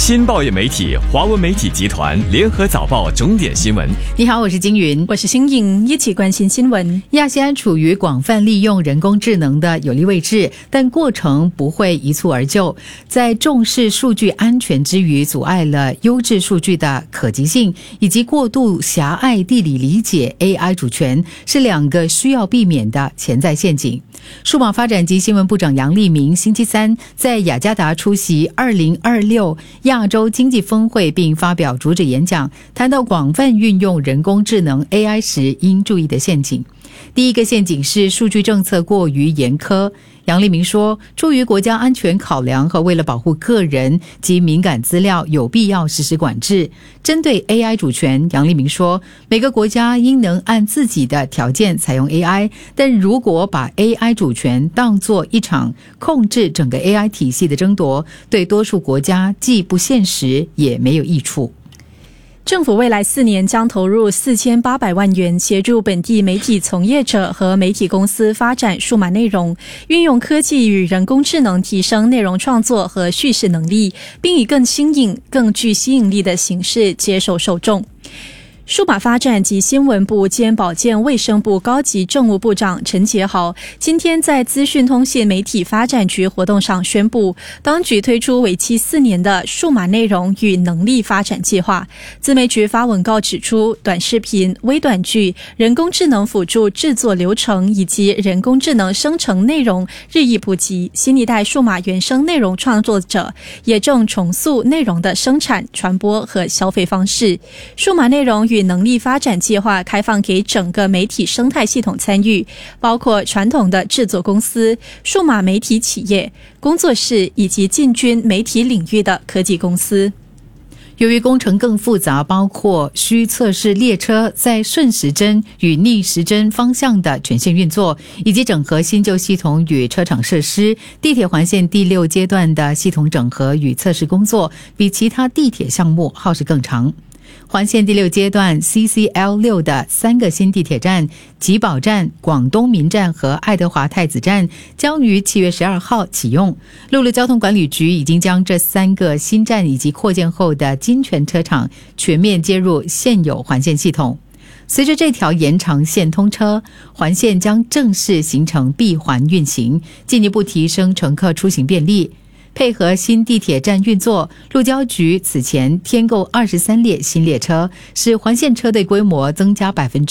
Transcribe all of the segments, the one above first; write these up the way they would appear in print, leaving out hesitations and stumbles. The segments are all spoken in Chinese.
新报业媒体华文媒体集团联合早报重点新闻。 你好，我是金云， 我是新颖，一起关心新闻。 亚细安处于广泛利用人工智能的有利位置，但过程不会一蹴而就，在重视数据安全之余，阻碍了优质数据的可及性，以及过度狭隘地理理解 AI 主权，是两个需要避免的潜在陷阱。数码发展及新闻部长杨立明星期三在雅加达出席2026亚洲经济峰会，并发表主旨演讲，谈到广泛运用人工智能 AI 时应注意的陷阱。第一个陷阱是数据政策过于严苛。杨立明说，出于国家安全考量和为了保护个人及敏感资料，有必要实施管制。针对 AI 主权，杨立明说，每个国家应能按自己的条件采用 AI， 但如果把 AI 主权当作一场控制整个 AI 体系的争夺，对多数国家既不现实也没有益处。 政府未来4年将投入4800万元，协助本地媒体从业者和媒体公司发展数码内容，运用科技与人工智能提升内容创作和叙事能力，并以更新颖、更具吸引力的形式接受受众。数码发展及新闻部兼保健卫生部高级政务部长陈杰豪今天在资讯通信媒体发展局活动上宣布，当局推出为期4年的数码内容与能力发展计划。资媒局发文告指出，短视频、微短剧、人工智能辅助制作流程以及人工智能生成内容日益普及，新一代数码原生内容创作者也正重塑内容的生产、传播和消费方式。数码内容与能力发展计划开放给整个媒体生态系统参与，包括传统的制作公司、数码媒体企业、工作室以及进军媒体领域的科技公司。 由于工程更复杂，包括需测试列车在顺时针与逆时针方向的全线运作，以及整合新旧系统与车厂设施，地铁环线第6阶段的系统整合与测试工作比其他地铁项目耗时更长。环线第6阶段 CCL6 的3个新地铁站，吉宝站、广东民站和爱德华太子站将于7月12号启用。陆路交通管理局已经将这3个新站以及扩建后的金泉车厂全面接入现有环线系统。随着这条延长线通车，环线将正式形成闭环运行，进一步提升乘客出行便利。配合新地铁站运作，路交局此前添购23列新列车，使环线车队规模增加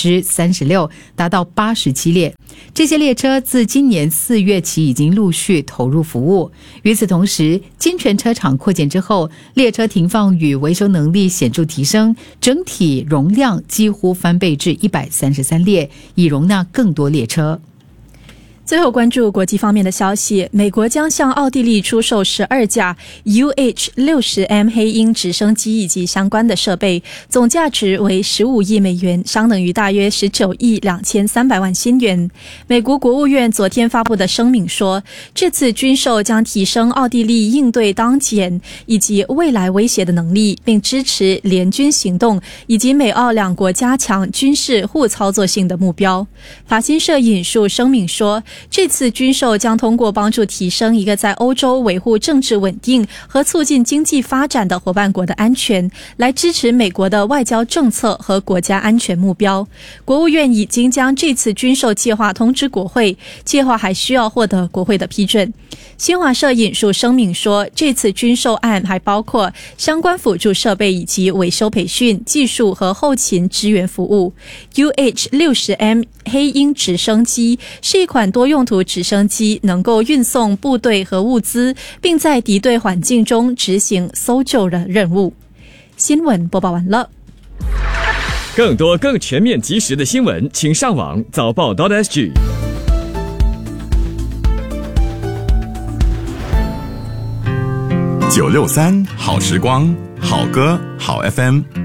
36%， 达到87列。这些列车自今年4月起已经陆续投入服务。与此同时，金泉车厂扩建之后，列车停放与维修能力显著提升，整体容量几乎翻倍至133列，以容纳更多列车。 最后关注国际方面的消息，美国将向奥地利出售12架 UH-60M 黑鹰直升机以及相关的设备，总价值为15亿美元，相等于大约19亿2300万新元。美国国务院昨天发布的声明说，这次军售将提升奥地利应对当前以及未来威胁的能力，并支持联军行动以及美奥两国加强军事互操作性的目标。法新社引述声明说，这次军售将通过帮助提升一个在欧洲维护政治稳定和促进经济发展的伙伴国的安全，来支持美国的外交政策和国家安全目标。国务院已经将这次军售计划通知国会，计划还需要获得国会的批准。新华社引述声明说，这次军售案还包括相关辅助设备以及维修培训、技术和后勤支援服务。UH-60M 黑鹰直升机是一款多用途直升机，能够运送部队和物资，并在敌对环境中执行搜救的任务。新闻播报完了。 更多更全面及时的新闻，请上网早报.sg。 963好时光，好歌好 FM。